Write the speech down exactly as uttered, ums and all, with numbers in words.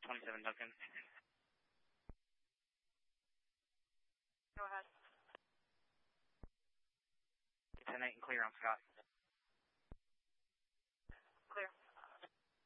twenty-seven Duncan. Go ahead. ten eight and clear on Scott.